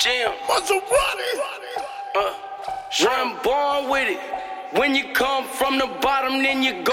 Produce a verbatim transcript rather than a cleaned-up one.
Jim. Maserati. Uh, I'm born with it. When you come from the bottom, then you go